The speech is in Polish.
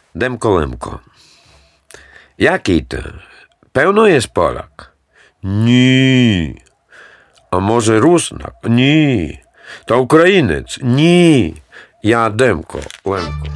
Demko Lemko. Jaki ty? Pełno jest Polak? Nie. A może Rusnak? Nie. To Ukrainiec? Nie. Ja Demko Lemko.